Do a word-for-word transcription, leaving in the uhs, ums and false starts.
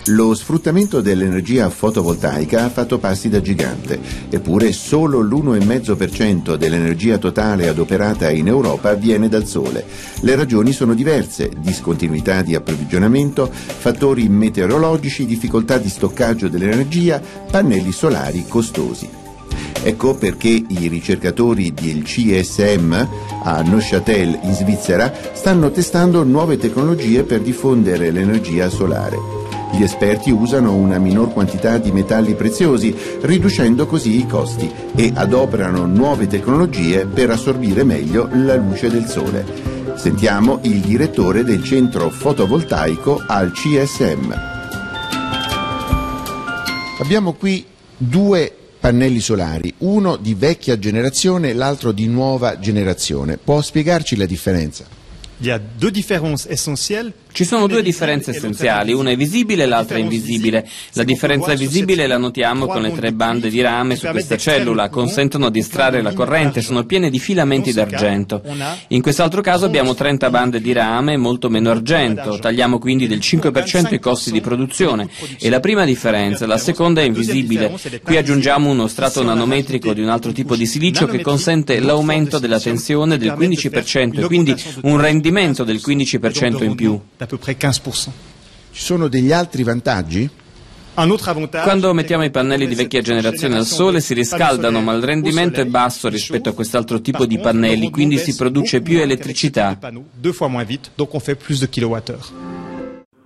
Lo sfruttamento dell'energia fotovoltaica ha fatto passi da gigante, eppure solo l'uno virgola cinque per cento dell'energia totale adoperata in Europa viene dal sole. Le ragioni sono diverse: discontinuità di approvvigionamento, fattori meteorologici, difficoltà di stoccaggio dell'energia, pannelli solari costosi. Ecco perché i ricercatori del C S M a Neuchâtel in Svizzera stanno testando nuove tecnologie per diffondere l'energia solare. Gli esperti usano una minor quantità di metalli preziosi, riducendo così i costi, e adoperano nuove tecnologie per assorbire meglio la luce del sole. Sentiamo il direttore del centro fotovoltaico al C S M. Abbiamo qui due pannelli solari, uno di vecchia generazione e l'altro di nuova generazione. Può spiegarci la differenza? Il y a deux différences essentielles. Ci sono due differenze essenziali, una è visibile e l'altra è invisibile. La differenza visibile la notiamo con le tre bande di rame su questa cellula, consentono di estrarre la corrente, sono piene di filamenti d'argento. In quest'altro caso abbiamo trenta bande di rame e molto meno argento, tagliamo quindi del cinque per cento i costi di produzione. E la prima differenza, la seconda è invisibile. Qui aggiungiamo uno strato nanometrico di un altro tipo di silicio che consente l'aumento della tensione del quindici per cento e quindi un rendimento del quindici per cento in più. À peu près quinze pour cent. Ci sono degli altri vantaggi? Quando mettiamo i pannelli di vecchia generazione al sole si riscaldano, ma il rendimento è basso rispetto a quest'altro tipo di pannelli, quindi si produce più elettricità. Deux fois moins vite, donc on fait plus de kilowattheure.